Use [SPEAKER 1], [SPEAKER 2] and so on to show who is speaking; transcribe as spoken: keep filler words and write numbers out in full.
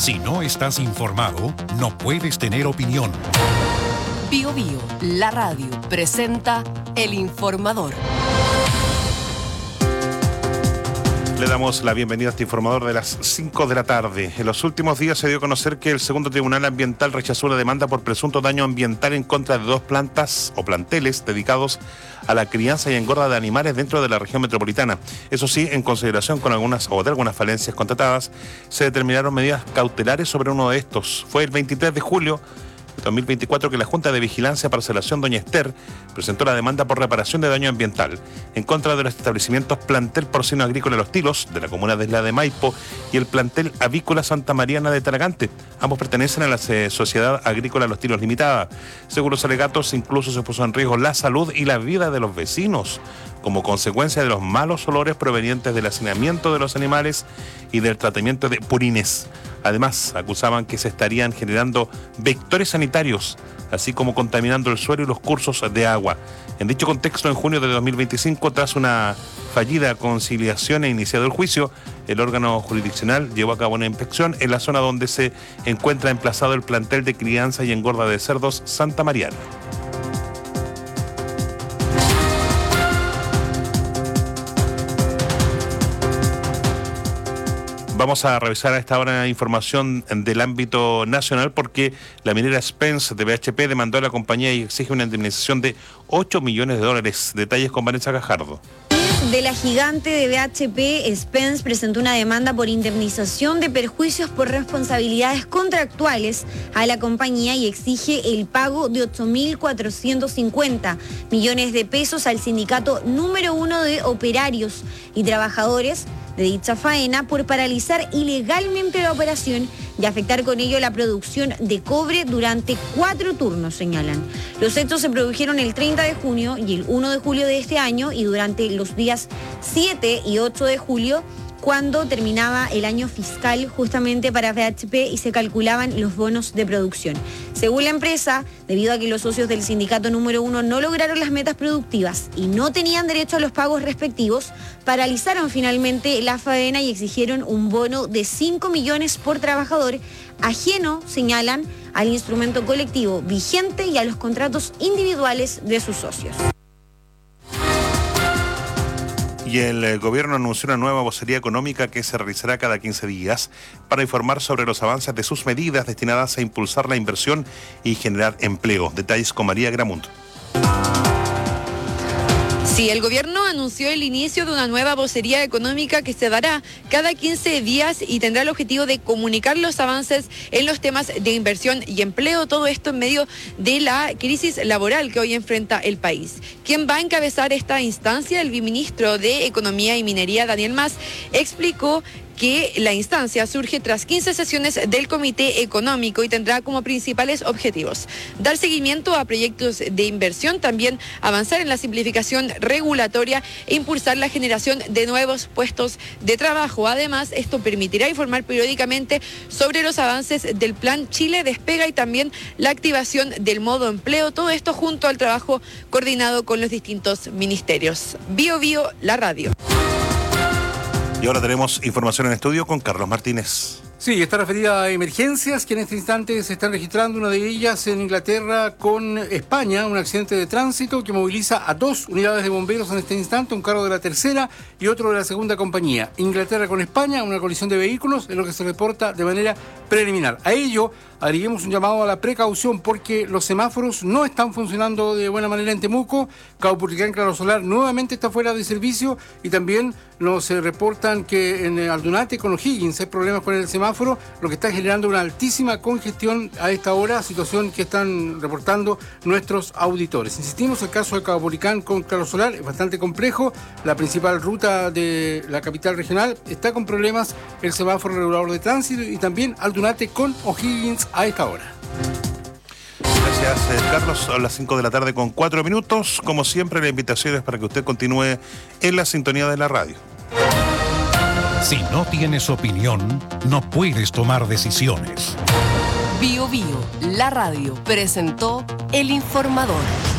[SPEAKER 1] Si no estás informado, no puedes tener opinión.
[SPEAKER 2] Bio Bio, la radio, presenta El Informador.
[SPEAKER 3] Le damos la bienvenida a este informador de las cinco de la tarde. En los últimos días se dio a conocer que el segundo Tribunal Ambiental rechazó una demanda por presunto daño ambiental en contra de dos plantas o planteles dedicados a la crianza y engorda de animales dentro de la región metropolitana. Eso sí, en consideración con algunas o de algunas falencias contratadas, se determinaron medidas cautelares sobre uno de estos. Fue el veintitrés de julio de dos mil veinticuatro que la Junta de Vigilancia Parcelación Doña Esther presentó la demanda por reparación de daño ambiental en contra de los establecimientos Plantel Porcino Agrícola Los Tilos de la comuna de Isla de Maipo y el Plantel Avícola Santa Mariana de Talagante. Ambos pertenecen a la eh, Sociedad Agrícola Los Tilos Limitada. Según los alegatos, incluso se puso en riesgo la salud y la vida de los vecinos como consecuencia de los malos olores provenientes del hacinamiento de los animales y del tratamiento de purines. Además, acusaban que se estarían generando vectores sanitarios, así como contaminando el suelo y los cursos de agua. En dicho contexto, en junio de dos mil veinticinco, tras una fallida conciliación e iniciado el juicio, el órgano jurisdiccional llevó a cabo una inspección en la zona donde se encuentra emplazado el plantel de crianza y engorda de cerdos Santa Mariana. Vamos a revisar a esta hora información del ámbito nacional porque la minera Spence de B H P demandó a la compañía y exige una indemnización de ocho millones de dólares. Detalles con Vanessa Gajardo.
[SPEAKER 4] De la gigante de B H P, Spence presentó una demanda por indemnización de perjuicios por responsabilidades contractuales a la compañía y exige el pago de ocho mil cuatrocientos cincuenta millones de pesos al sindicato número uno de operarios y trabajadores de dicha faena por paralizar ilegalmente la operación y afectar con ello la producción de cobre durante cuatro turnos, señalan. Los hechos se produjeron el treinta de junio y el uno de julio de este año y durante los días siete y ocho de julio, cuando terminaba el año fiscal justamente para B H P y se calculaban los bonos de producción. Según la empresa, debido a que los socios del sindicato número uno no lograron las metas productivas y no tenían derecho a los pagos respectivos, paralizaron finalmente la faena y exigieron un bono de cinco millones por trabajador, ajeno, señalan, al instrumento colectivo vigente y a los contratos individuales de sus socios.
[SPEAKER 3] Y el gobierno anunció una nueva vocería económica que se realizará cada quince días para informar sobre los avances de sus medidas destinadas a impulsar la inversión y generar empleo. Detalles con María Gramunt.
[SPEAKER 5] Sí, el gobierno anunció el inicio de una nueva vocería económica que se dará cada quince días y tendrá el objetivo de comunicar los avances en los temas de inversión y empleo, todo esto en medio de la crisis laboral que hoy enfrenta el país. Quien va a encabezar esta instancia, el viceministro de Economía y Minería, Daniel Mas, explicó que la instancia surge tras quince sesiones del Comité Económico y tendrá como principales objetivos dar seguimiento a proyectos de inversión, también avanzar en la simplificación regulatoria e impulsar la generación de nuevos puestos de trabajo. Además, esto permitirá informar periódicamente sobre los avances del Plan Chile Despega y también la activación del modo empleo, todo esto junto al trabajo coordinado con los distintos ministerios. Bio Bio, la radio.
[SPEAKER 3] Y ahora tenemos información en estudio con Carlos Martínez.
[SPEAKER 6] Sí, está referida a emergencias que en este instante se están registrando, una de ellas en Inglaterra con España, un accidente de tránsito que moviliza a dos unidades de bomberos en este instante, un carro de la tercera y otro de la segunda compañía. Inglaterra con España, una colisión de vehículos, es lo que se reporta de manera preliminar. A ello haríamos un llamado a la precaución porque los semáforos no están funcionando de buena manera en Temuco. Caupolicán Claro Solar nuevamente está fuera de servicio y también nos eh, reportan que en Aldunate con O'Higgins hay problemas con el semáforo, lo que está generando una altísima congestión a esta hora, situación que están reportando nuestros auditores. Insistimos, el caso de Caupolicán con Claro Solar es bastante complejo. La principal ruta de la capital regional está con problemas, el semáforo regulador de tránsito y también Aldunate con O'Higgins a esta hora.
[SPEAKER 3] Gracias, eh, Carlos. A las cinco de la tarde con cuatro minutos. Como siempre, la invitación es para que usted continúe en la sintonía de la radio.
[SPEAKER 1] Si no tienes opinión, no puedes tomar decisiones.
[SPEAKER 2] Bio Bio, la radio, presentó El Informador.